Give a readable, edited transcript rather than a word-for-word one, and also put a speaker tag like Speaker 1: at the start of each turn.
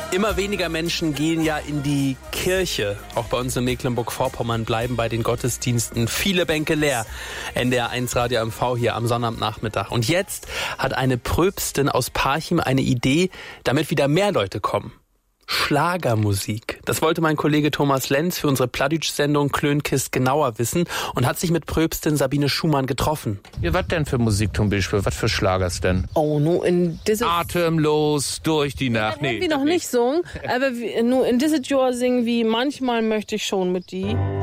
Speaker 1: Immer weniger Menschen gehen ja in die Kirche. Auch bei uns in Mecklenburg-Vorpommern bleiben bei den Gottesdiensten viele Bänke leer. NDR 1 Radio MV hier am Sonnabendnachmittag. Und jetzt hat eine Pröpstin aus Parchim eine Idee, damit wieder mehr Leute kommen. Schlagermusik. Das wollte mein Kollege Thomas Lenz für unsere Plattdeutsch-Sendung Klönkist genauer wissen und hat sich mit Pröpstin Sabine Schumann getroffen.
Speaker 2: Ja, was denn für Musik zum Beispiel? Was für Schlagers denn?
Speaker 3: Oh, nur in diese...
Speaker 2: Atemlos durch die Nacht.
Speaker 3: Nee, wir noch nicht singen, aber nur in diese Jahr singen wie manchmal möchte ich schon mit die.